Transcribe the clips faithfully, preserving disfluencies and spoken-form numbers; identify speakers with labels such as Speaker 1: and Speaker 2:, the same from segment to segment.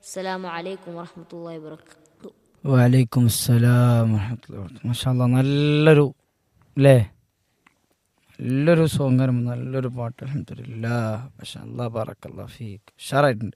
Speaker 1: അസ്സലാമു അലൈക്കും വറഹ്മത്തുള്ളാഹി വബറകാതുഹു.
Speaker 2: വലൈക്കും അസ്സലാം വറഹ്മത്തുള്ളാഹി വബറകാതുഹു. മാഷാ അല്ലാഹ്, നല്ലൊരു അല്ലേ നല്ലൊരു സോങ്ങരം, നല്ലൊരു പാട്ട്. അൽഹംദുലില്ലാഹ്, മാഷാ അല്ലാഹ്, ബറക്കല്ലാഹു ഫീക്ക്. ഉഷാറായിട്ടുണ്ട്,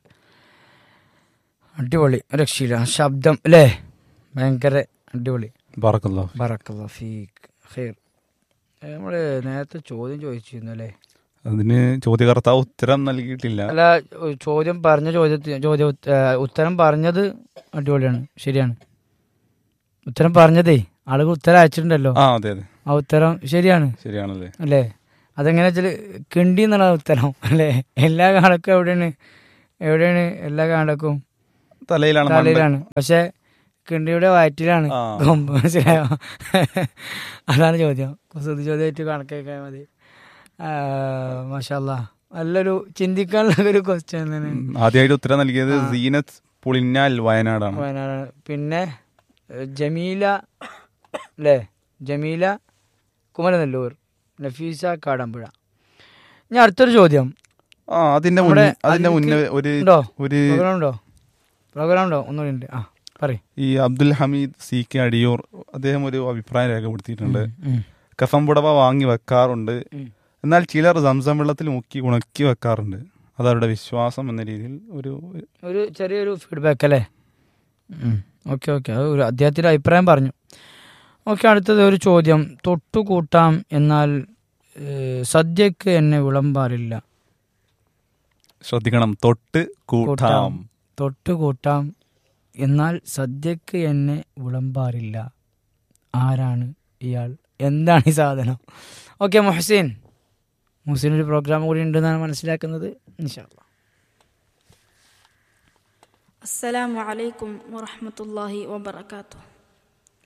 Speaker 2: അടിപൊളി, രക്ഷയില്ല ശബ്ദം അല്ലേ, ഭയങ്കര അടിപൊളി.
Speaker 3: ബറക്കല്ലാഹു ഫീക്ക്.
Speaker 2: ബറക്കല്ലാഹു ഫീക്ക്. ഖൈർ. നമ്മൾ നേരത്തെ ചോദ്യം ചോദിച്ചിരുന്നു അല്ലേ?
Speaker 3: അതിന് ചോദ്യകർത്താവ് ഉത്തരം നൽകിയിട്ടില്ല.
Speaker 2: അല്ല, ചോദ്യം പറഞ്ഞ ചോദ്യത്തിന് ചോദ്യം ഉത്ത- ഉത്തരം പറഞ്ഞത് അടിപൊളിയാണ്, ശരിയാണ്. ഉത്തരം പറഞ്ഞതേ ആളുകൾ ഉത്തരം അയച്ചിട്ടുണ്ടല്ലോ,
Speaker 3: ആ അതെ അതെ
Speaker 2: ആ ഉത്തരം ശരിയാണ്
Speaker 3: ശരിയാണല്ലേ.
Speaker 2: അല്ലേ? അതെങ്ങനെ വെച്ചാൽ കിണ്ടി എന്നുള്ള ഉത്തരം അല്ലേ? എല്ലാ കണക്കും എവിടെയാണ് എവിടെയാണ് എല്ലാ കണക്കും
Speaker 3: തലയിലാണ് മണ്ട-
Speaker 2: തലയിലാണ്, പക്ഷെ കിണ്ടിയുടെ വയറ്റിലാണ്
Speaker 3: ആ.
Speaker 2: കൊമ്പ്. മനസ്സിലായോ? അതാണ് ചോദ്യം. കുസൃതി ചോദ്യമായിട്ട് കണക്കേക്കാൻ മതി. മാഷാ അല്ലാഹ്, നല്ലൊരു ചിന്തിക്കാനുള്ള ഒരു ക്വസ്റ്റ്യൻ തന്നെ.
Speaker 3: ഉം, ആദ്യമായിട്ട് ഉത്തരം നൽകിയത്
Speaker 2: ആ.
Speaker 3: സീനത്ത് പുളിഞ്ഞാൽ വയനാടാണ്.
Speaker 2: വയനാട്. പിന്നെ ഏഹ്, ജമീല അല്ലേ? ജമീല കുമരനെല്ലൂർ, നഫീസ കാടമ്പുഴ. ഇനി അടുത്തൊരു ചോദ്യം.
Speaker 3: ആ അതിന്റെ
Speaker 2: നമ്മുടെ
Speaker 3: മുന്നേ അതിന്റെ
Speaker 2: അതിലേക്ക്
Speaker 3: മുന്നേ ഒരു
Speaker 2: ഉണ്ടോ?
Speaker 3: ഒരു
Speaker 2: പ്രോഗ്രാം ഉണ്ടോ? പ്രോഗ്രാം ഉണ്ടോ? ഒന്നുകൂടി ഉണ്ട്. ആ പറയും.
Speaker 3: ഈ അബ്ദുൽ ഹമീദ് സി കെ അടിയൂർ അദ്ദേഹം ഒരു അഭിപ്രായം രേഖപ്പെടുത്തിയിട്ടുണ്ട്. കഫം പുടവ വാങ്ങി വെക്കാറുണ്ട്,
Speaker 2: ഉം.
Speaker 3: എന്നാൽ ചിലർ സംസം വെള്ളത്തിൽ മുക്കി ഉണക്കി വെക്കാറുണ്ട്. അതവരുടെ വിശ്വാസം എന്ന രീതിയിൽ ഒരു
Speaker 2: ഒരു ചെറിയൊരു ഫീഡ്ബാക്ക് അല്ലേ? ഓക്കെ ഓക്കെ, അത് ഒരു അദ്ദേഹത്തിൻ്റെ അഭിപ്രായം പറഞ്ഞു. ഓക്കെ, അടുത്തത് ഒരു ചോദ്യം. തൊട്ടുകൂട്ടാം എന്നാൽ ഏഹ്, സദ്യക്ക് എന്നെ വിളമ്പാറില്ല.
Speaker 3: ശ്രദ്ധിക്കണം, തൊട്ട് കൂട്ടാം.
Speaker 2: തൊട്ടുകൂട്ടാം എന്നാൽ സദ്യക്ക് എന്നെ വിളമ്പാറില്ല. ആരാണ് ഇയാൾ? എന്താണ് ഈ സാധനം? ഓക്കെ, മുഹസിൻ മുഹസിൻ ഒരു പ്രോഗ്രാം കൂടി ഉണ്ടെന്നാണ് മനസ്സിലാക്കുന്നത്. ഇൻഷാ അല്ലാ.
Speaker 4: അസ്സലാമു അലൈക്കും വറഹ്മത്തുള്ളാഹി വബറകാതുഹു.